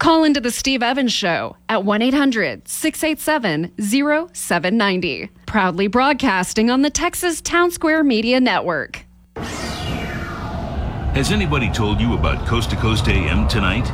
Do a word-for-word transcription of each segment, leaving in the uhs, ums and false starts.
Call into the Steve Evans Show at one eight hundred six eight seven oh seven nine oh. Proudly broadcasting on the Texas Town Square Media Network. Has anybody told you about Coast to Coast A M tonight?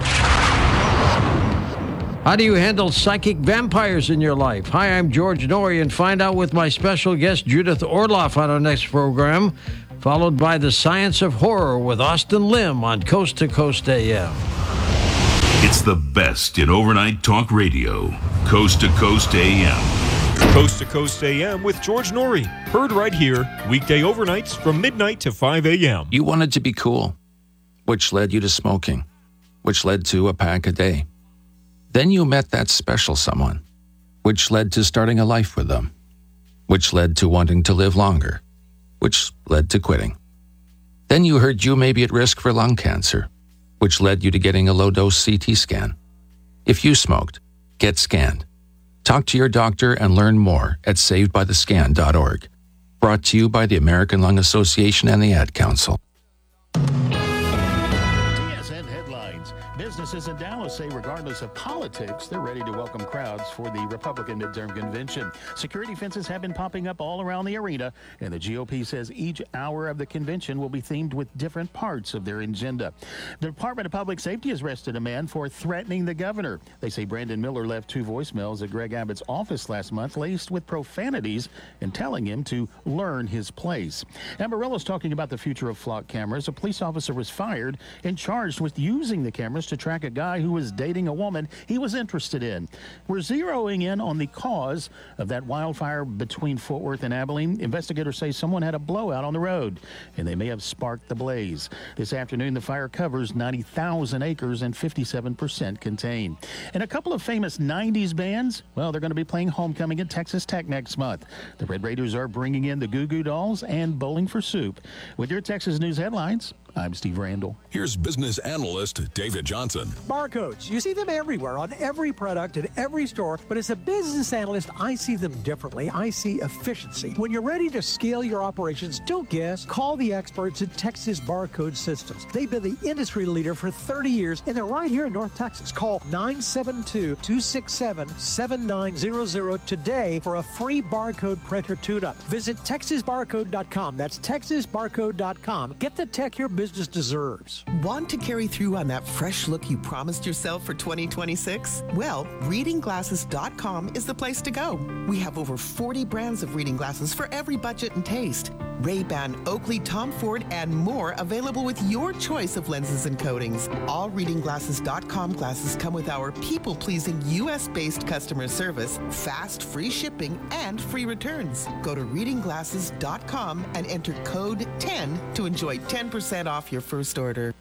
How do you handle psychic vampires in your life? Hi, I'm George Noory, and find out with my special guest Judith Orloff on our next program, followed by the Science of Horror with Austin Lim on Coast to Coast A M. It's the best in overnight talk radio. Coast to Coast A M. Coast to Coast A M with George Noory. Heard right here, weekday overnights from midnight to five a.m. You wanted to be cool, which led you to smoking, which led to a pack a day. Then you met that special someone, which led to starting a life with them, which led to wanting to live longer, which led to quitting. Then you heard you may be at risk for lung cancer, which led you to getting a low-dose C T scan. If you smoked, get scanned. Talk to your doctor and learn more at saved by the scan dot org. Brought to you by the American Lung Association and the Ad Council. Businesses in Dallas say regardless of politics, they're ready to welcome crowds for the Republican midterm convention. Security fences have been popping up all around the arena, and the G O P says each hour of the convention will be themed with different parts of their agenda. The Department of Public Safety has arrested a man for threatening the governor. They say Brandon Miller left two voicemails at Greg Abbott's office last month laced with profanities and telling him to learn his place. Amarillo's talking about the future of flock cameras. A police officer was fired and charged with using the cameras to track a guy who was dating a woman he was interested in. We're zeroing in on the cause of that wildfire between Fort Worth and Abilene. Investigators say someone had a blowout on the road, and they may have sparked the blaze. This afternoon, the fire covers ninety thousand acres and fifty-seven percent contained. And a couple of famous nineties bands, well, they're going to be playing homecoming at Texas Tech next month. The Red Raiders are bringing in the Goo Goo Dolls and Bowling for Soup. With your Texas News headlines, I'm Steve Randall. Here's business analyst David Johnson. Barcodes. You see them everywhere on every product in every store, but as a business analyst, I see them differently. I see efficiency. When you're ready to scale your operations, don't guess. Call the experts at Texas Barcode Systems. They've been the industry leader for thirty years, and they're right here in North Texas. Call nine seven two, two six seven, seven nine zero zero today for a free barcode printer tune-up. Visit texas barcode dot com. That's texas barcode dot com. Get the tech your business deserves. Want to carry through on that fresh look you promised yourself for twenty twenty-six? Well, reading glasses dot com is the place to go. We have over forty brands of reading glasses for every budget and taste. Ray-Ban, Oakley, Tom Ford, and more available with your choice of lenses and coatings. All reading glasses dot com glasses come with our people-pleasing U S-based customer service, fast free shipping, and free returns. Go to reading glasses dot com and enter code ten to enjoy ten percent off your first order.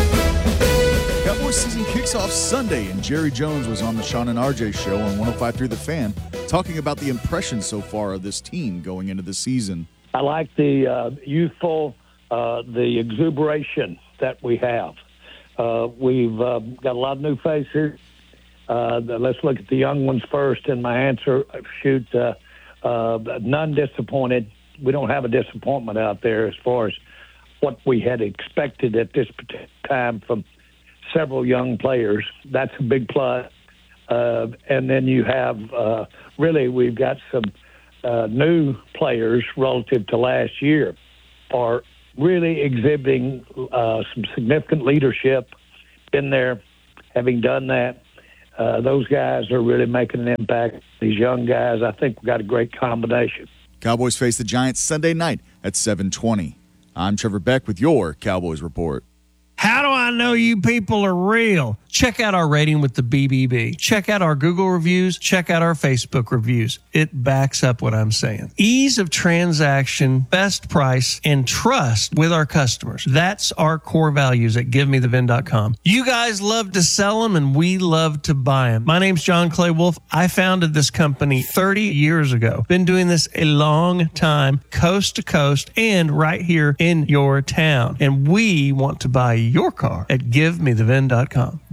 Cowboys season kicks off Sunday, and Jerry Jones was on the Sean and R J show on one oh five point three The Fan talking about the impressions so far of this team going into the season. I like the uh, youthful, uh, the exuberation that we have. Uh, we've uh, got a lot of new faces. Uh, let's look at the young ones first, and my answer, shoot, uh, uh, none disappointed. We don't have a disappointment out there as far as what we had expected at this particular time from several young players. That's a big plus. Uh, and then you have, uh, really, we've got some uh, new players relative to last year are really exhibiting uh, some significant leadership in there. Having done that, uh, those guys are really making an impact. These young guys, I think we've got a great combination. Cowboys face the Giants Sunday night at seven twenty. I'm Trevor Beck with your Cowboys Report. How do I know you people are real? Check out our rating with the B B B. Check out our Google reviews. Check out our Facebook reviews. It backs up what I'm saying. Ease of transaction, best price, and trust with our customers. That's our core values at give me the vin dot com. You guys love to sell them, and we love to buy them. My name's John Clay Wolf. I founded this company thirty years ago. Been doing this a long time, coast to coast, and right here in your town. And we want to buy your car at give me the vin dot com.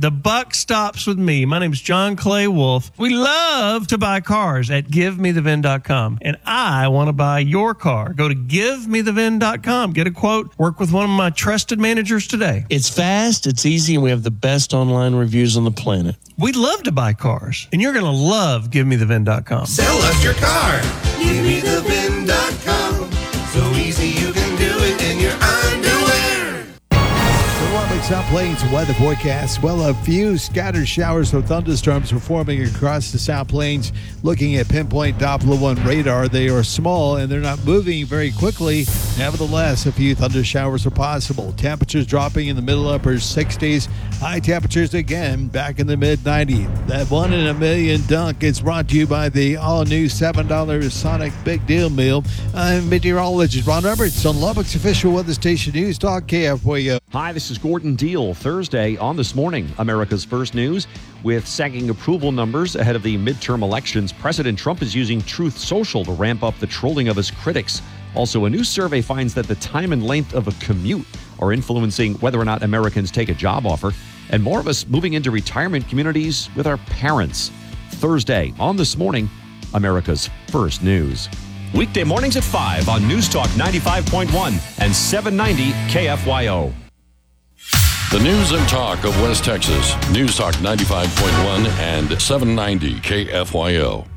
The buck stops with me. My name is John Clay Wolf. We love to buy cars at give me the vin dot com, and I want to buy your car. Go to give me the vin dot com. Get a quote. Work with one of my trusted managers today. It's fast, it's easy, and we have the best online reviews on the planet. We love to buy cars, and you're going to love give me the vin dot com. Sell us your car. give me the vin dot com. So easy you can do it in your underwear. The Lubbock South Plains weather forecast. Well, a few scattered showers or thunderstorms are forming across the South Plains. Looking at pinpoint Doppler one radar, they are small and they're not moving very quickly. Nevertheless, a few thunder showers are possible. Temperatures dropping in the middle upper sixties. High temperatures again back in the mid nineties. That one in a million dunk is brought to you by the all-new seven dollar Sonic Big Deal Meal. I'm meteorologist Ron Roberts on Lubbock's official weather station News Talk K F W A. Hi, this is Gordon Deal. Thursday on This Morning, America's First News. With sagging approval numbers ahead of the midterm elections, President Trump is using Truth Social to ramp up the trolling of his critics. Also, a new survey finds that the time and length of a commute are influencing whether or not Americans take a job offer, and more of us moving into retirement communities with our parents. Thursday on This Morning, America's First News. Weekday mornings at five on News Talk ninety-five point one and seven ninety K F Y O. The news and talk of West Texas. News Talk ninety-five point one and seven ninety K F Y O.